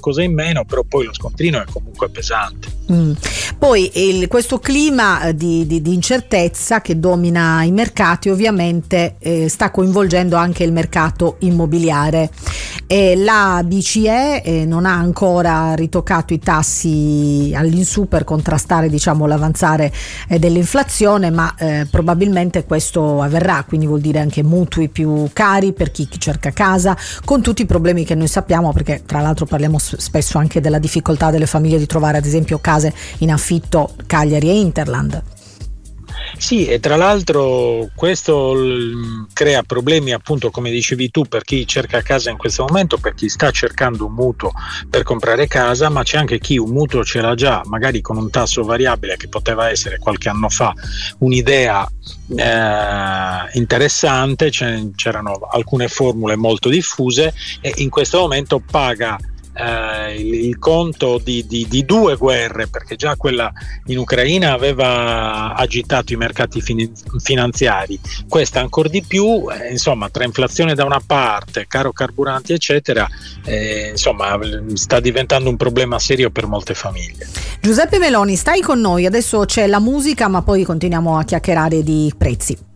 qualcosa in meno, però poi lo scontrino è comunque pesante. Poi questo clima di incertezza che domina i mercati ovviamente sta coinvolgendo anche il mercato immobiliare. La BCE non ha ancora ritoccato i tassi all'insù per contrastare, diciamo, l'avanzare dell'inflazione, ma probabilmente questo avverrà, quindi vuol dire anche mutui più cari per chi cerca casa, con tutti i problemi che noi sappiamo, perché tra l'altro parliamo spesso anche della difficoltà delle famiglie di trovare ad esempio case in affitto Cagliari e Interland. Sì, e tra l'altro questo crea problemi, appunto, come dicevi tu, per chi cerca casa in questo momento, per chi sta cercando un mutuo per comprare casa, ma c'è anche chi un mutuo ce l'ha già, magari con un tasso variabile che poteva essere qualche anno fa un'idea interessante, c'erano alcune formule molto diffuse e in questo momento paga il conto di due guerre, perché già quella in Ucraina aveva agitato i mercati finanziari, questa ancora di più, insomma, tra inflazione da una parte, caro carburanti eccetera, insomma sta diventando un problema serio per molte famiglie. Giuseppe Meloni, stai con noi, adesso c'è la musica ma poi continuiamo a chiacchierare di prezzi.